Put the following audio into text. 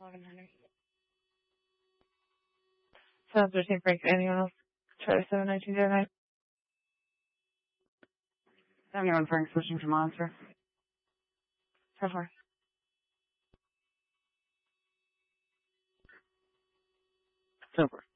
Sounds 13 Frank. Anyone else? Try to 71909. 71 Frank switching to monitor. So far. Silver.